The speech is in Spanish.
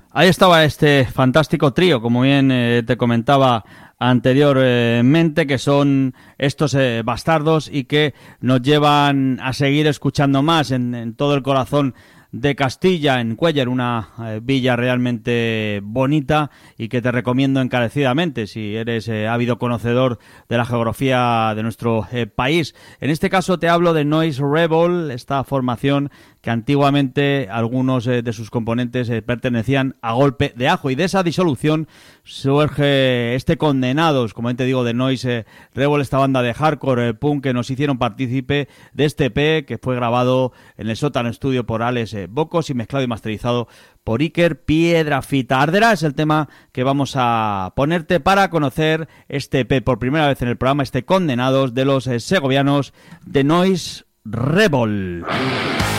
Ahí estaba este fantástico trío, como bien te comentaba anteriormente, que son estos bastardos y que nos llevan a seguir escuchando más en todo el corazón de Castilla, en Cuéllar, una villa realmente bonita y que te recomiendo encarecidamente si eres ávido conocedor de la geografía de nuestro país. En este caso te hablo de Noise Rebel, esta formación que antiguamente algunos de sus componentes pertenecían a Golpe de Ajo, y de esa disolución surge este Condenados, como te digo, de Noise Rebel, esta banda de hardcore punk que nos hicieron partícipe de este EP que fue grabado en el Sótano Estudio por Alex Bocos y mezclado y masterizado por Iker Piedrafita. Ardera es el tema que vamos a ponerte para conocer este EP por primera vez en el programa, este Condenados de los segovianos de Noise Rebel.